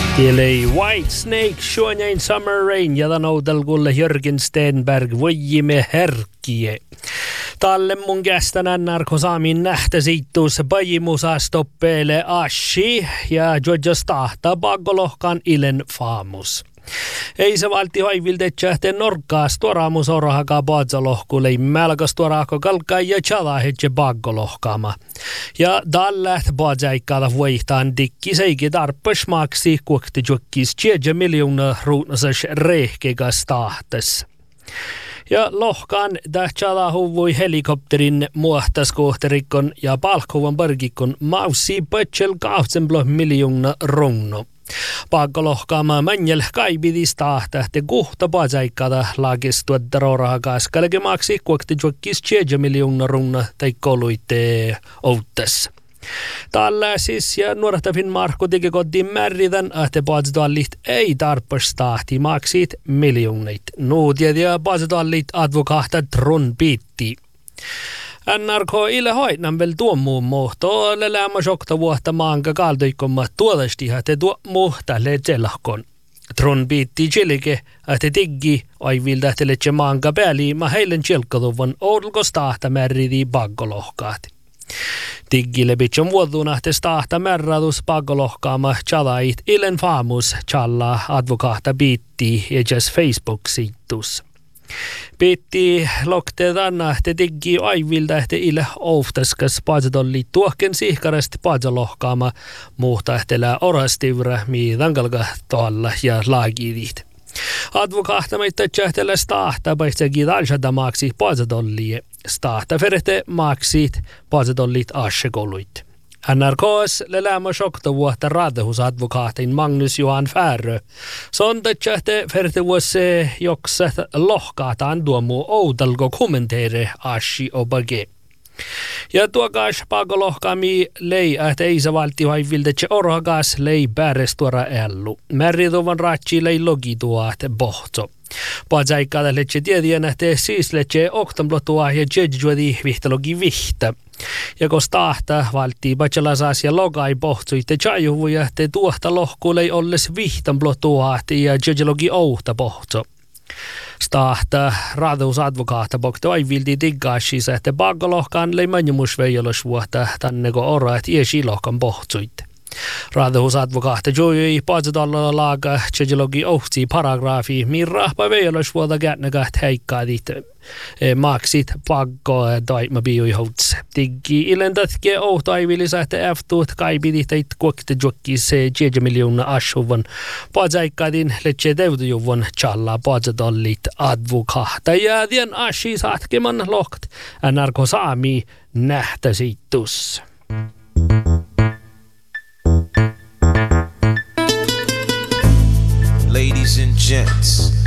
Tielei Whitesnake, Suonain Summer Rain ja tanoutelkulle Jörgen Stenberg voimme herkkiä. Talle mun kästänän narkosaamin nähtäsiittuus pajimusastoppeelle Ashi ja Georgios tahta pakolohkan ilen faamus. Ei se valti hoiviltetsähteen norkkaas tuoraamus orahakaa paatsalohkulle, mälkäs tuoraako kalkaa ja tjadahetse pakkolohkaama. Ja tällä paatsaikkaada voihtaan dikki seiki tarppas maaksi kuokti jukkis 7 miljoonaa ruunasas rehkekas tahtes. Ja lohkaan tähtsäällä huvui helikopterin muohtaskohterikon ja palkkuvan parkikon maussi pötsel 8 miljoonaa runno. Paakkolohkaamaan manjel kaipidis tahtähte kuhta paatsaikkaada laakistuot rorahakas kalkemaaksi kuokti jukkis 7 miljoonaa runna tai koluitte outtes. Tällä siis ja nuorehtavin Markku teki kotiin määritän, että paatsatallit ei tarpeeksi tahti maksit miljoonit. Nuutiet ja paatsatallit advokaata Tron piitti. NRK ile hoidnan vel tuon muun muhto, leläämä sokta vuotta maanka kaltoikkomma tuolesti, että tuo muhta leetselahkon. Tron piitti chilike, että tiggi aivilta, että leetse maanka pääli, ma heilen tjelkkaduvan oudulkos tahta märridi pakkolohkaat. Tiggille bitson vuoduna, että tahta märradus pakkolohkaama tjalait ilen faamus tjalla advokaata piitti ja just Facebook-siittus. Pitti lokteetan, että teki aivilta, että ille oftaskas paatsadolli tuohken sihkarasti paatsalohkaama muuta ehtelää orastivra, miidan kalka tuolla ja laagidit. Advokahtamaita tjähtelä stahta paitsekin talsadamaksi paatsadollie. Stahta ferete maksit paatsadollit assekoluit. NRKs leläämä sokta vuotta raadhusadvokaatin Magnus Johan Färö. Sontatjähte ferete vuosse jokset lohkaataan tuomu outalko kommenteere ashi obage. Ja tuokas pakolohkami lei, että ei se valti haiviltetse orhakas lei päärestuora ellu. Märrituvan ratsi lei logituat bohtso. Paatsaikkaada letse tiedien, että siis letse oktamlotua ja jedjuodi vihtalogi vihtä. Ja kos tahta valtii bachelasas ja logai pohtsuitte tjajuvuja, että tuohta lohkuulei olles vihtanblotuat ja jedjalogi ouhta pohtso. Stahta raadhusadvokaata pokta aivilti diggaashisa, että pakkolohkaan lei manjumusveijolos vuotta tanneko ora, että iesi lohkan pohtsuitte. Raadhusadvokaata joi paatsadalla laaga jedjalogi ouhtsi paragraafi, min rahpa veijolos vuotta kätnäkät heikkaadit maksit pakko toima bioi houtse. Tigi ilentätke ouhto aivilisa, että eftuut kaipidit teit kuokte jukkis 7 miljoonaa ashuvan paatsaikkaadin letse teutujuvun tjalla paatsadollit advokaata. Ja tien ashi saatkeman loht NRK Saami nähtäsiittus. Ladies and gents,